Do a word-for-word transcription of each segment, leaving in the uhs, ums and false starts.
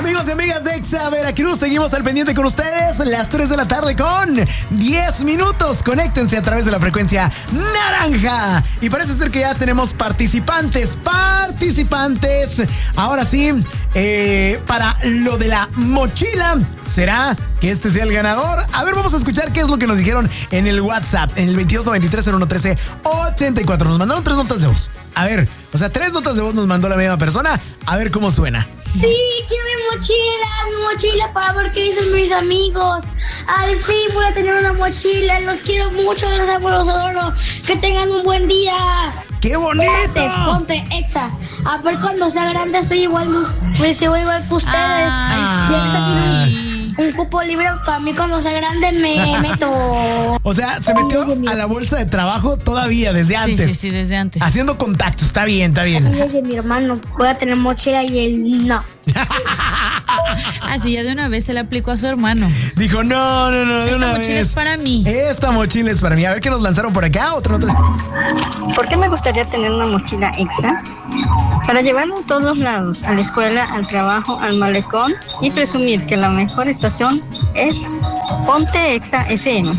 Amigos y amigas de Exa Veracruz, seguimos al pendiente con ustedes. Las tres de la tarde con diez minutos. Conéctense a través de la frecuencia naranja. Y parece ser que ya tenemos participantes. Participantes. Ahora sí, eh, para lo de la mochila, ¿será que este sea el ganador? A ver, vamos a escuchar qué es lo que nos dijeron en el WhatsApp. En el veintidós noventa y tres cero uno trece ochenta y cuatro. Nos mandaron tres notas de voz. A ver, o sea, tres notas de voz nos mandó la misma persona. A ver cómo suena. Sí, quiero mi mochila, mi mochila para ver qué dicen mis amigos. Al fin voy a tener una mochila, los quiero mucho, los amo, los adoro. Que tengan un buen día. ¡Qué bonito! Ponte, ponte, Exa. A ver cuando sea grande soy igual, pues soy igual que ustedes. Ay, si Exa tiene un cupo libre para mí cuando sea grande me meto. O sea, se metió a la bolsa de trabajo todavía, desde antes. Sí, sí, sí, desde antes. Haciendo contacto, está bien, está bien. Amigas de mi hermano, voy a tener mochila y él no. Así ya de una vez se le aplicó a su hermano. Dijo, no, no, no, de Esta una mochila vez. es para mí. Esta mochila es para mí. A ver qué nos lanzaron por acá. Otra, otra. ¿Por qué me gustaría tener una mochila Exa? Para llevarlo a todos lados, a la escuela, al trabajo, al malecón y presumir que la mejor estación es Ponte Exa F M.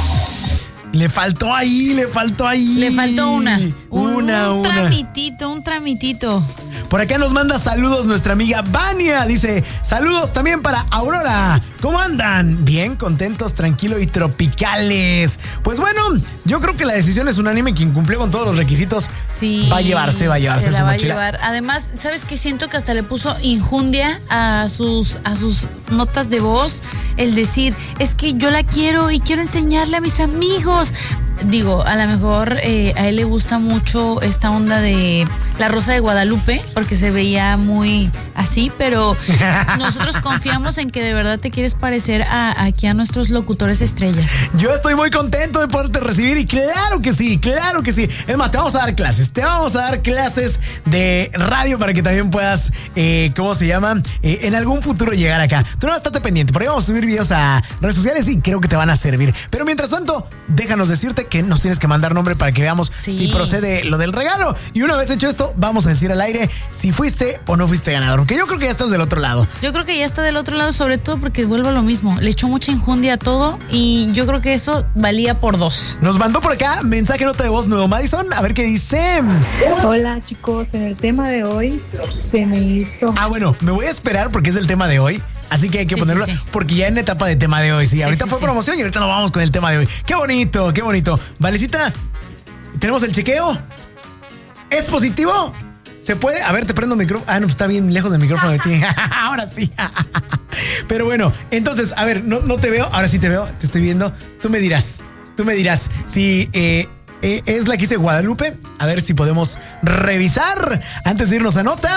Le faltó ahí, le faltó ahí. Le faltó una. Un, Una, un una. tramitito, un tramitito. Por acá nos manda saludos nuestra amiga Vania. Dice, saludos también para Aurora. ¿Cómo andan? Bien, contentos, tranquilos y tropicales. Pues bueno, yo creo que la decisión es unánime. Quien cumplió con todos los requisitos Sí. va a llevarse, va a llevarse se la su va mochila. a llevar. Además, ¿sabes qué? Siento que hasta le puso injundia a sus, a sus notas de voz. El decir, es que yo la quiero y quiero enseñarle a mis amigos. Digo, a lo mejor eh, a él le gusta mucho esta onda de La Rosa de Guadalupe, porque se veía muy así, pero nosotros confiamos en que de verdad te quieres parecer a, aquí a nuestros locutores estrellas. Yo estoy muy contento de poderte recibir y claro que sí, claro que sí. Es más, te vamos a dar clases, te vamos a dar clases de radio para que también puedas, eh, ¿cómo se llama? Eh, en algún futuro llegar acá. Tú no estate pendiente, por ahí vamos a subir videos a redes sociales y creo que te van a servir. Pero mientras tanto, déjanos decirte que nos tienes que mandar nombre para que veamos Sí. si procede lo del regalo. Y una vez hecho esto, vamos a decir al aire si fuiste o no fuiste ganador. Porque yo creo que ya estás del otro lado. Yo creo que ya está del otro lado, sobre todo porque vuelvo a lo mismo. Le echó mucha injundia a todo y yo creo que eso valía por dos. Nos mandó por acá mensaje nota de voz nuevo Madison. A ver qué dice. Hola chicos, en el tema de hoy se me hizo. Ah, bueno, me voy a esperar porque es el tema de hoy. Así que hay que Sí, ponerlo sí, sí. porque ya en etapa de tema de hoy. Sí, Sí, ahorita sí, fue sí. promoción y ahorita nos vamos con el tema de hoy. Qué bonito, qué bonito. Valecita, ¿tenemos el chequeo? ¿Es positivo? ¿Se puede? A ver, te prendo el micrófono. Ah, no, pues está bien lejos del micrófono de ti. Ahora sí. Pero bueno, entonces, a ver, no, no te veo. Ahora sí te veo, te estoy viendo. Tú me dirás, tú me dirás si eh, eh, es la que hice Guadalupe. A ver si podemos revisar antes de irnos a nota.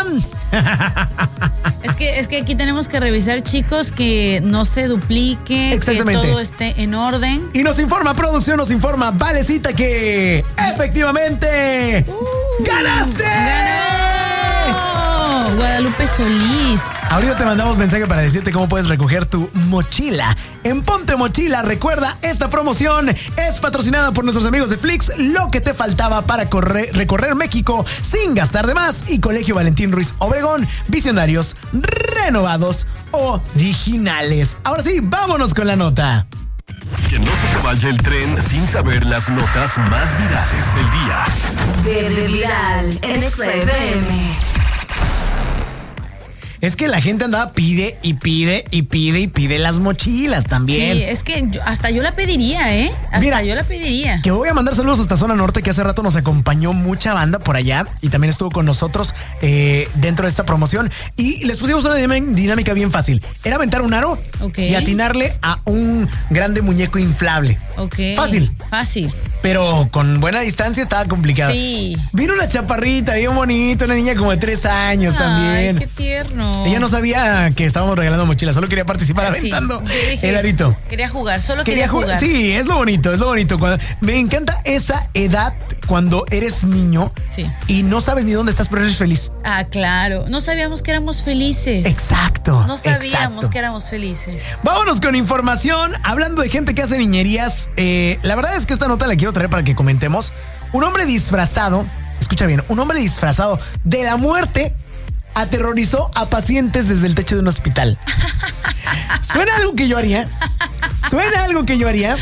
Es que, es que aquí tenemos que revisar, chicos, que no se duplique, Exactamente. que todo esté en orden. Y nos informa, producción nos informa, Valecita, que efectivamente ¡ganaste! ¡Ganó! Guadalupe Solís. Ahorita te mandamos mensaje para decirte cómo puedes recoger tu mochila. En Ponte Mochila, recuerda, esta promoción es patrocinada por nuestros amigos de Flix, lo que te faltaba para correr, recorrer México sin gastar de más. Y Colegio Valentín Ruiz Obregón, visionarios renovados originales. Ahora sí, vámonos con la nota. Que no se te vaya el tren sin saber las notas más virales del día. Verde Viral en Exa F M. Es que la gente andaba pide y pide y pide y pide las mochilas también. Sí, es que yo- hasta yo la pediría, ¿eh? Hasta Mira, yo la pediría. Que voy a mandar saludos hasta Zona Norte, que hace rato nos acompañó mucha banda por allá y también estuvo con nosotros eh, dentro de esta promoción. Y les pusimos una dinam- dinámica bien fácil. Era aventar un aro Ok. y atinarle a un grande muñeco inflable. Ok. Fácil. Fácil. Pero con buena distancia estaba complicado. Sí. Vino una chaparrita bien bonita, una niña como de tres años también. Ay, qué tierno. Ella no sabía que estábamos regalando mochilas, solo quería participar Sí, aventando yo dije, el arito. Quería jugar, solo Quería quería, jugar. jugar. Sí, es lo bonito, es lo bonito. Cuando, me encanta esa edad cuando eres niño Sí. y no sabes ni dónde estás, pero eres feliz. Ah, claro. No sabíamos que éramos felices. Exacto. No sabíamos exacto. que éramos felices. Vámonos con información. Hablando de gente que hace niñerías, eh, la verdad es que esta nota la quiero traer para que comentemos. Un hombre disfrazado, escucha bien, un hombre disfrazado de la muerte aterrorizó a pacientes desde el techo de un hospital. ¿Suena algo que yo haría? ¿Suena algo que yo haría?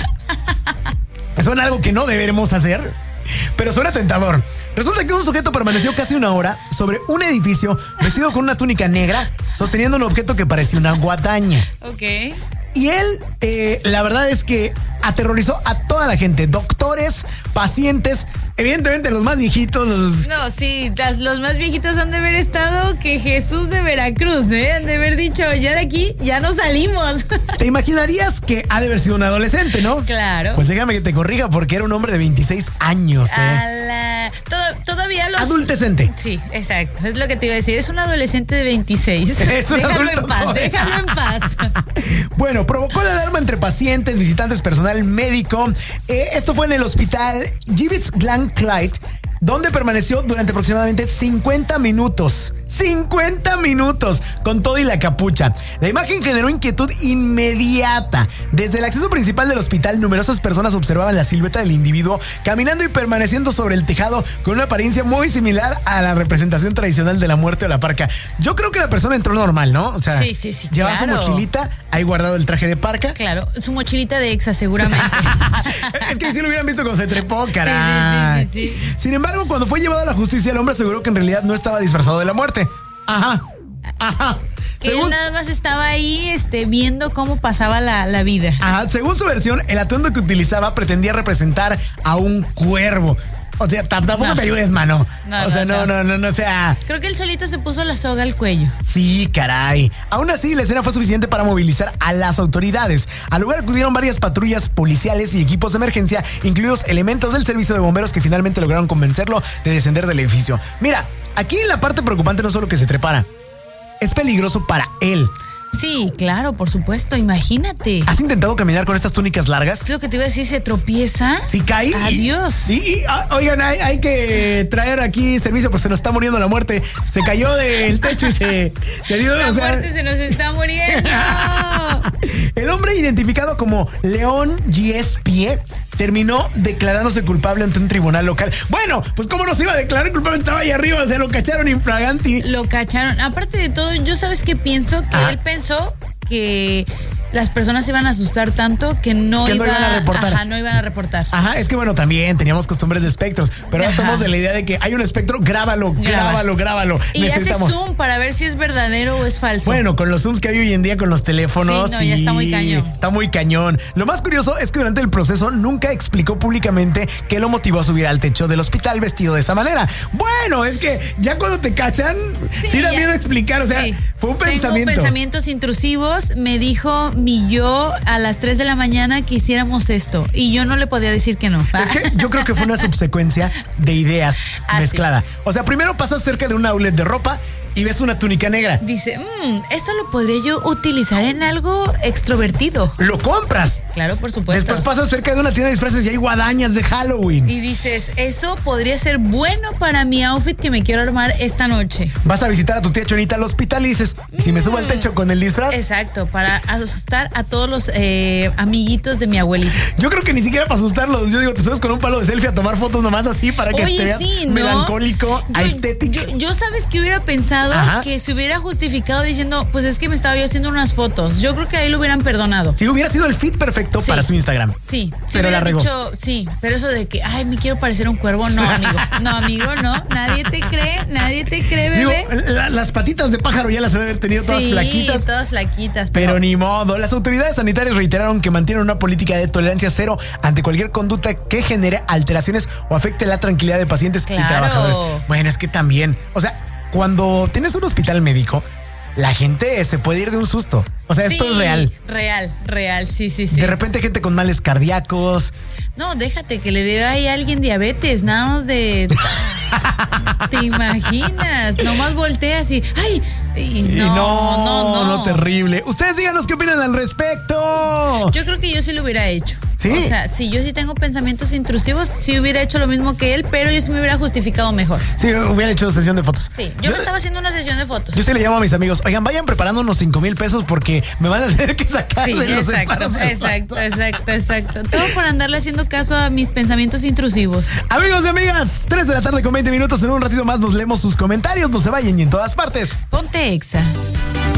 ¿Suena algo que no deberemos hacer? Pero suena tentador. Resulta que un sujeto permaneció casi una hora sobre un edificio vestido con una túnica negra, sosteniendo un objeto que parecía una guadaña. Ok. Y él, eh, la verdad es que aterrorizó a toda la gente, doctores, pacientes, evidentemente los más viejitos. Los... No, sí, las, los más viejitos han de haber estado que Jesús de Veracruz, ¿eh? Han de haber dicho, ya de aquí, ya no salimos. ¿Te imaginarías que ha de haber sido un adolescente, no? Claro. Pues déjame que te corrija porque era un hombre de veintiséis años, ¿eh? A la... Todo, todavía los... Adultecente. Sí, exacto, es lo que te iba a decir, es un adolescente de veintiséis. Es un déjalo adulto en paz, joven. déjalo en paz. Bueno, provocó la alarma entre pacientes, visitantes, personal médico. Eh, esto fue en el hospital Gibbets Glen Clyde, donde permaneció durante aproximadamente cincuenta minutos. cincuenta minutos con todo y la capucha. La imagen generó inquietud inmediata. Desde el acceso principal del hospital, numerosas personas observaban la silueta del individuo caminando y permaneciendo sobre el tejado con una apariencia muy similar a la representación tradicional de la muerte o la parca. Yo creo que la persona entró normal, ¿no? O sea, sí, sí, sí, llevaba claro. su mochilita, ahí guardado el traje de parca. Claro, su mochilita de Exa seguramente. Es que si lo hubieran visto cuando se trepó, caray. Sí, sí, sí, sí, sí. Sin embargo, cuando fue llevado a la justicia, el hombre aseguró que en realidad no estaba disfrazado de la muerte. Ajá, ajá. Que Según, él nada más estaba ahí este, viendo cómo pasaba la, la vida. ajá, según su versión, el atuendo que utilizaba pretendía representar a un cuervo. O sea, tampoco No. te ayudes, mano. No, o sea, no, no, no, no, no, o sea... Creo que él solito se puso la soga al cuello. Sí, caray. Aún así, la escena fue suficiente para movilizar a las autoridades. Al lugar acudieron varias patrullas policiales y equipos de emergencia, incluidos elementos del servicio de bomberos que finalmente lograron convencerlo de descender del edificio. Mira, aquí la parte preocupante no es solo que se trepara. Es peligroso para él. Sí, claro, por supuesto, imagínate. ¿Has intentado caminar con estas túnicas largas? Es lo que te iba a decir, se tropieza. Si cae. Adiós. Y, y, y, ah, oigan, hay, hay que traer aquí servicio porque se nos está muriendo la muerte. Se cayó del techo y se, se dio. La o sea, muerte se nos está muriendo. el hombre identificado como León G. Pie terminó declarándose culpable ante un tribunal local. Bueno, pues cómo no se iba a declarar culpable, estaba ahí arriba, o sea, lo cacharon infraganti. Lo cacharon. Aparte de todo, yo sabes qué pienso, que Ajá. él pensó que las personas se iban a asustar tanto que no, Que no iba, iban a reportar. Ajá, no iban a reportar. Ajá, es que bueno, también teníamos costumbres de espectros, pero ahora Ajá. estamos de la idea de que hay un espectro, grábalo, grábalo, grábalo. Y hace Necesitamos. zoom para ver si es verdadero o es falso. Bueno, con los zooms que hay hoy en día con los teléfonos. Sí, no, ya está muy cañón. Está muy cañón. Lo más curioso es que durante el proceso nunca explicó públicamente qué lo motivó a subir al techo del hospital vestido de esa manera. Bueno, es que ya cuando te cachan, sí, Sí, da ya. miedo explicar. O sea, Sí. fue un Tengo pensamiento. pensamientos intrusivos. Me dijo mi yo a las tres de la mañana que hiciéramos esto. Y yo no le podía decir que no. Es que yo creo que fue una subsecuencia de ideas Ah, mezclada. O sea, primero pasas cerca de un outlet de ropa y ves una túnica negra. Dice, mmm, esto lo podría yo utilizar en algo extrovertido. Lo compras. Claro, por supuesto. Después pasas cerca de una tienda de disfraces y hay guadañas de Halloween. Y dices, eso podría ser bueno para mi outfit que me quiero armar esta noche. Vas a visitar a tu tía Chonita al hospital y dices, ¿y si me subo al techo con el disfraz? Exacto, para asustar a todos los eh, amiguitos de mi abuelita. Yo creo que ni siquiera para asustarlos. Yo digo, te subes con un palo de selfie a tomar fotos nomás así para que Oye, te veas sí, ¿no? melancólico, Yo- aesthetic. Yo, yo sabes que hubiera pensado Ajá. que se hubiera justificado diciendo, pues es que me estaba yo haciendo unas fotos. Yo creo que ahí lo hubieran perdonado. Si hubiera sido el fit perfecto Sí. para su Instagram. Sí, si Pero la hubiera regó. dicho, sí, pero eso de que, ay, me quiero parecer un cuervo, no, amigo. No, amigo, no. Nadie te cree, nadie te cree, Digo, bebé. la- las patitas de pájaro ya las he de haber tenido todas sí, flaquitas. todas flaquitas. Pero ni modo. Las autoridades sanitarias reiteraron que mantienen una política de tolerancia cero ante cualquier conducta que genere alteraciones o afecte la tranquilidad de pacientes Claro. y trabajadores. Bueno, es que también, o sea, cuando tienes un hospital médico, la gente se puede ir de un susto. O sea, esto Sí, es real. Real, real, sí, sí, sí. De repente gente con males cardíacos. No, déjate que le dé ahí a alguien diabetes, nada más de... ¿Te imaginas? Nomás volteas y... ¡Ay! Y Y no, no, no, no, no, terrible. Ustedes díganos qué opinan al respecto. Yo creo que yo sí lo hubiera hecho. Sí. O sea, si yo sí tengo pensamientos intrusivos, sí hubiera hecho lo mismo que él, pero yo sí me hubiera justificado mejor. Sí, hubiera hecho sesión de fotos. Sí, yo, yo me estaba haciendo una sesión de fotos. Yo sí le llamo a mis amigos, oigan, vayan preparando unos cinco mil pesos porque me van a tener que sacar Sí, de los exacto, exacto, exacto, exacto. Todo por andarle haciendo caso a mis pensamientos intrusivos. Amigos y amigas, tres de la tarde con veinte minutos. En un ratito más nos leemos sus comentarios. No se vayan y en todas partes. Ponte Exa.